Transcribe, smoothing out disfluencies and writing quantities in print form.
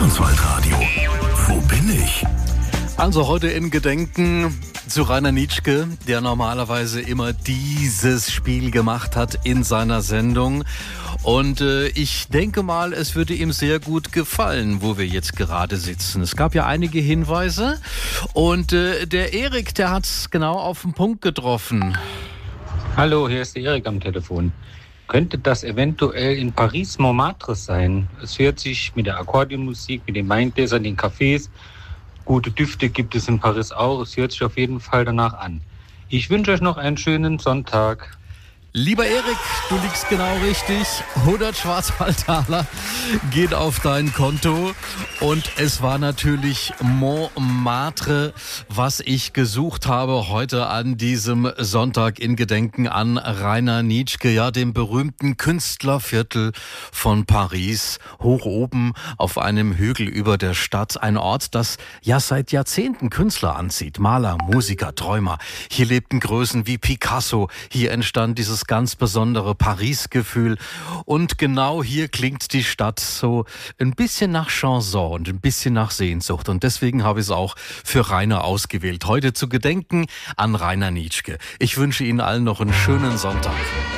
Schwarzwaldradio. Wo bin ich? Also heute in Gedenken zu Rainer Nitschke, der normalerweise immer dieses Spiel gemacht hat in seiner Sendung. Und ich denke mal, es würde ihm sehr gut gefallen, wo wir jetzt gerade sitzen. Es gab ja einige Hinweise und der Erik, der hat es genau auf den Punkt getroffen. Hallo, hier ist der Erik am Telefon. Könnte das eventuell in Paris Montmartre sein? Es hört sich mit der Akkordeonmusik, mit den Weingläsern, den Cafés, gute Düfte gibt es in Paris auch. Es hört sich auf jeden Fall danach an. Ich wünsche euch noch einen schönen Sonntag. Lieber Erik, du liegst genau richtig. 100 Schwarzwaldtaler geht auf dein Konto. Und es war natürlich Montmartre, was ich gesucht habe heute an diesem Sonntag in Gedenken an Rainer Nitschke, ja, dem berühmten Künstlerviertel von Paris, hoch oben auf einem Hügel über der Stadt. Ein Ort, das ja seit Jahrzehnten Künstler anzieht. Maler, Musiker, Träumer. Hier lebten Größen wie Picasso. Hier entstand dieses ganz besondere Paris-Gefühl. Und genau hier klingt die Stadt so ein bisschen nach Chanson und ein bisschen nach Sehnsucht. Und deswegen habe ich es auch für Rainer ausgewählt. Heute zu gedenken an Rainer Nitschke. Ich wünsche Ihnen allen noch einen schönen Sonntag.